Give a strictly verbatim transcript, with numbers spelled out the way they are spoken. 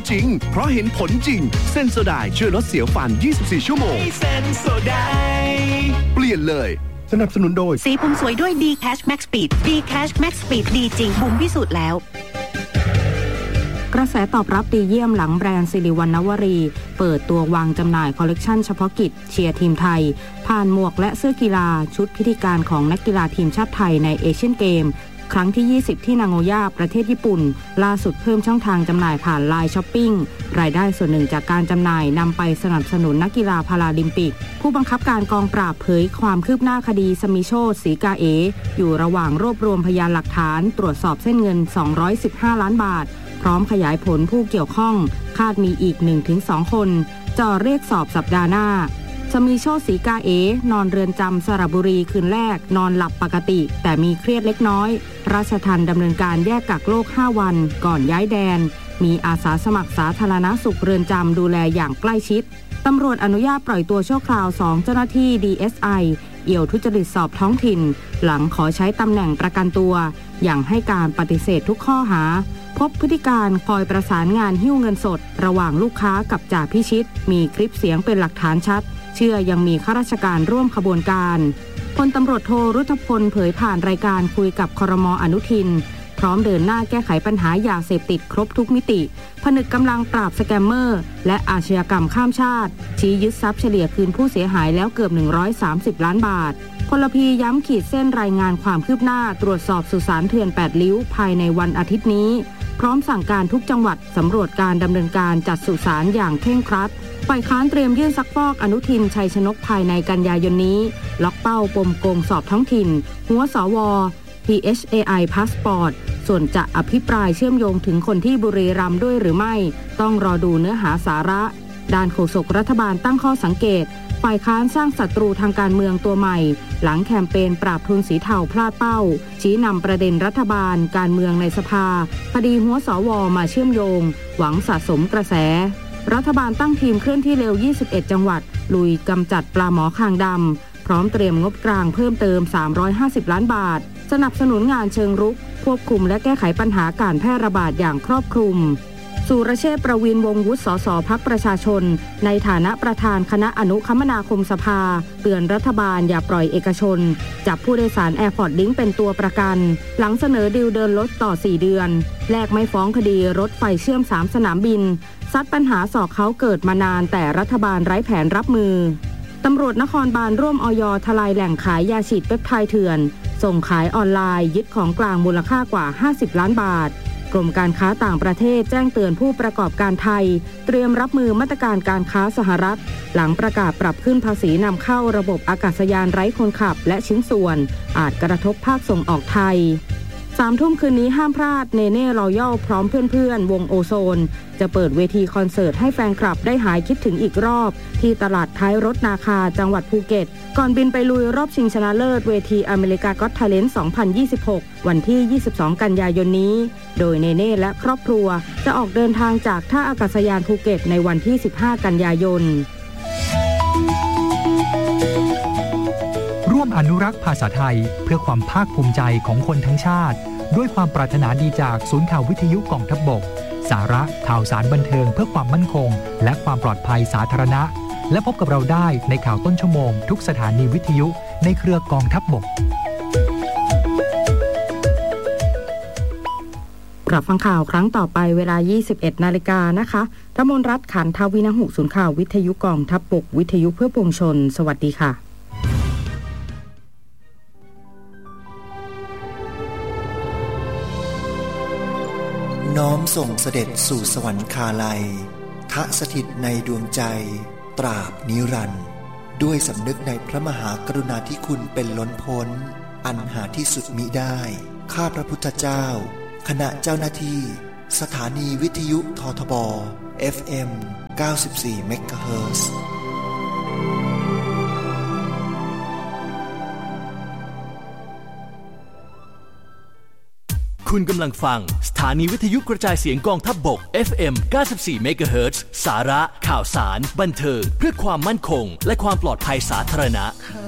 จริงเพราะเห็นผลจริงเซนโซไดช่วยลดเสียวฟันยี่สิบสี่ชั่วโมงเซนโซไดเปลี่ยนเลยสนับสนุนโดยสีผมสวยด้วย D-Cash Max Speed D-Cash Max Speed ดีจริงบุ๋มพิสูจน์แล้วกระแสตอบรับดีเยี่ยมหลังแบรนด์สิริวัณณวรีเปิดตัววางจำหน่ายคอลเลกชันเฉพาะกิจเชียร์ทีมไทยผ่านหมวกและเสื้อกีฬาชุดพิธีการของนักกีฬาทีมชาติไทยในเอเชียนเกมครั้งที่ยี่สิบที่นางโอย่าประเทศญี่ปุ่นล่าสุดเพิ่มช่องทางจำหน่ายผ่านไลน์ช้อปปิ้งรายได้ส่วนหนึ่งจากการจำหน่ายนำไปสนับสนุนนักกีฬาพาราลิมปิกผู้บังคับการกองปราบเผยความคืบหน้าคดีสมิโชติศรีกาเออยู่ระหว่างรวบรวมพยานหลักฐานตรวจสอบเส้นเงินสองร้อยสิบห้าล้านบาทพร้อมขยายผลผู้เกี่ยวข้องคาดมีอีก หนึ่งถึงสอง คนจ่อเรียกสอบสัปดาห์หน้าสมิโชติศรีกาเอนอนเรือนจำสระบุรีคืนแรกนอนหลับปกติแต่มีเครียดเล็กน้อยราชทัณฑ์ดำเนินการแยกกักโรคห้าวันก่อนย้ายแดนมีอาสาสมัครสาธารณสุขเรือนจำดูแลอย่างใกล้ชิดตำรวจอนุญาตปล่อยตัวชั่วคราวสองเจ้าหน้าที่ ดี เอส ไอ เอี่ยวทุจริตสอบท้องถิ่นหลังขอใช้ตำแหน่งประกันตัวอย่างให้การปฏิเสธทุกข้อหาพบพฤติการคอยประสานงานหิ้วเงินสดระหว่างลูกค้ากับจ่าพิชิตมีคลิปเสียงเป็นหลักฐานชัดเชื่อยังมีข้าราชการร่วมขบวนการพลตำรวจโทรุธพลเผยผ่านรายการคุยกับครม.อนุทินพร้อมเดินหน้าแก้ไขปัญหายาเสพติดครบทุกมิติผนึกกำลังปราบสแกมเมอร์และอาชญากรรมข้ามชาติชี้ยึดทรัพย์เฉลี่ยคืนผู้เสียหายแล้วเกือบหนึ่งร้อยสามสิบล้านบาทพลพีย้ำขีดเส้นรายงานความคืบหน้าตรวจสอบสุสานเถื่อนแปดริ้วภายในวันอาทิตย์นี้พร้อมสั่งการทุกจังหวัดสำรวจการดำเนินการจัดสุสานอย่างเคร่งครัดฝ่ายค้านเตรียมยื่นซักฟอกอนุทินชัยชนกภายในกันยายนนี้ล็อกเป้าปมโกงสอบท้องถิ่นหัวสว ที เอช เอ ไอ Passport ส่วนจะอภิปรายเชื่อมโยงถึงคนที่บุรีรัมย์ด้วยหรือไม่ต้องรอดูเนื้อหาสาระด้านโฆษกรัฐบาลตั้งข้อสังเกตฝ่ายค้านสร้างศัตรูทางการเมืองตัวใหม่หลังแคมเปญปราบทุนสีเทาพลาดเป้าชี้นำประเด็นรัฐบาลการเมืองในสภาคดีหัวสวมาเชื่อมโยงหวังสะสมกระแสรัฐบาลตั้งทีมเคลื่อนที่เร็วยี่สิบเอ็ดจังหวัดลุยกำจัดปลาหมอคางดำพร้อมเตรียมงบกลางเพิ่มเติมสามร้อยห้าสิบล้านบาทสนับสนุนงานเชิงรุกควบคุมและแก้ไขปัญหาการแพร่ระบาดอย่างครอบคลุมสุรเชษฐ์ประวินวงศ์วุฒิสสพรรคประชาชนในฐานะประธานคณะอนุคมนาคมสภาเตือนรัฐบาลอย่าปล่อยเอกชนจับผู้โดยสารแอร์พอร์ตลิงก์เป็นตัวประกันหลังเสนอดีลเดินรถต่อสี่เดือนแลกไม่ฟ้องคดีรถไฟเชื่อมสามสนามบินซัดปัญหาสอกเขาเกิดมานานแต่รัฐบาลไร้แผนรับมือตำรวจนครบาลร่วมอย.ทลายแหล่งขายยาฉีดเปปไทด์เถื่อนส่งขายออนไลน์ยึดของกลางมูลค่ากว่าห้าสิบล้านบาทกรมการค้าต่างประเทศแจ้งเตือนผู้ประกอบการไทยเตรียมรับมือมาตรการการค้าสหรัฐหลังประกาศปรับขึ้นภาษีนำเข้าระบบอากาศยานไร้คนขับและชิ้นส่วนอาจกระทบภาคส่งออกไทยสามทุ่มคืนนี้ห้ามพลาดเนเน่รอยัลพร้อมเพื่อนๆวงโอโซนจะเปิดเวทีคอนเสิร์ตให้แฟนคลับได้หายคิดถึงอีกรอบที่ตลาดท้ายรถนาคาจังหวัดภูเก็ตก่อนบินไปลุยรอบชิงชนะเลิศเวทีอเมริกาก็อต Talent สองพันยี่สิบหกวันที่ยี่สิบสองกันยายนนี้โดยเนเน่และครอบครัวจะออกเดินทางจากท่าอากาศยานภูเก็ตในวันที่สิบห้ากันยายนร่วมอนุรักษ์ภาษาไทยเพื่อความภาคภูมิใจของคนทั้งชาติด้วยความปรารถนาดีจากศูนย์ข่าววิทยุกองทัพบกสาระข่าวสารบันเทิงเพื่อความมั่นคงและความปลอดภัยสาธารณะและพบกับเราได้ในข่าวต้นชั่วโมงทุกสถานีวิทยุในเครือกองทัพบกกลับฟังข่าวครั้งต่อไปเวลา ยี่สิบเอ็ดนาฬิกานะคะธมนรัตน์ขันทวินหุศูนย์ข่าววิทยุกองทัพบกวิทยุเพื่อปวงชนสวัสดีค่ะน้อมส่งเสด็จสู่สวรรคาลัยทะสถิตในดวงใจตราบนิรันดร์ด้วยสำนึกในพระมหากรุณาธิคุณเป็นล้นพ้นอันหาที่สุดมิได้ข้าพระพุทธเจ้าคณะเจ้าหน้าที่สถานีวิทยุททบ เอฟ เอ็ม เก้าสิบสี่ เมกะเฮิรตซ์คุณกำลังฟังสถานีวิทยุกระจายเสียงกองทัพบก เอฟ เอ็ม เก้าสิบสี่ เมกะเฮิรตซ์ สาระข่าวสารบันเทิงเพื่อความมั่นคงและความปลอดภัยสาธารณะ